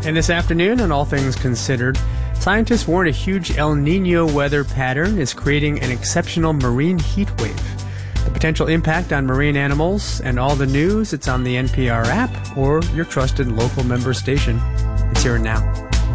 And this afternoon, on All Things Considered, scientists warn a huge El Nino weather pattern is creating an exceptional marine heat wave. The potential impact on marine animals and all the news, it's on the NPR app or your trusted local member station. It's here and now.